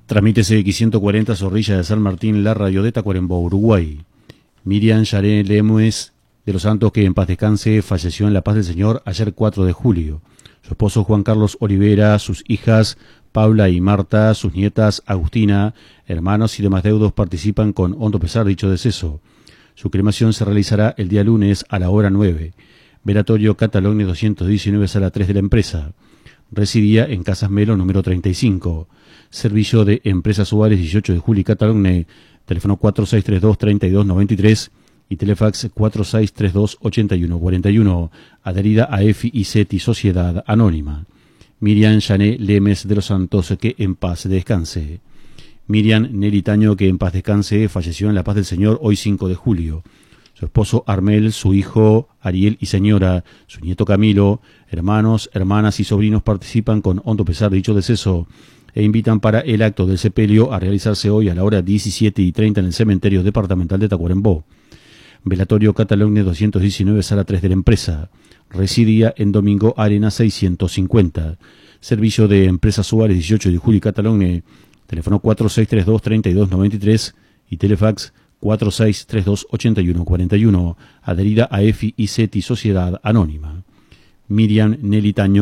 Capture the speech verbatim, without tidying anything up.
Tramítese X ciento cuarenta Zorrilla de San Martín, La Radio de Tacuarembó, Uruguay. Miriam Yaré Lemues de los Santos, que en paz descanse, falleció en la paz del Señor ayer cuatro de julio. Su esposo Juan Carlos Olivera, sus hijas Paula y Marta, sus nietas Agustina, hermanos y demás deudos participan con hondo pesar dicho deceso. Su cremación se realizará el día lunes a la hora nueve. Velatorio Catalogne doscientos diecinueve, sala tres de la empresa. Residía en Casas Melo, número treinta y cinco. Servicio de Empresas Suárez, dieciocho de julio y Catalogne. Teléfono cuatro seis tres dos, treinta y dos noventa y tres y Telefax cuatro seis tres dos, ochenta y uno cuarenta y uno. Adherida a EFI y CETI Sociedad Anónima. Miriam Yané Lemes de los Santos, que en paz descanse. Miriam Nelly Taño, que en paz descanse, falleció en la paz del Señor hoy cinco de julio. Su esposo Armel, su hijo Ariel y señora, su nieto Camilo, hermanos, hermanas y sobrinos participan con hondo pesar de dicho deceso e invitan para el acto del sepelio a realizarse hoy a la hora diecisiete y treinta en el cementerio departamental de Tacuarembó. Velatorio Catalogne doscientos diecinueve, sala tres de la empresa. Residía en Domingo Arena seiscientos cincuenta. Servicio de Empresas Suárez, dieciocho de julio y Catalogne. Teléfono cuatro seis tres dos, treinta y dos noventa y tres y Telefax cuatro seis tres dos, ochenta y uno cuarenta y uno. Adherida a EFI y CETI Sociedad Anónima. Miriam Nelly Taño,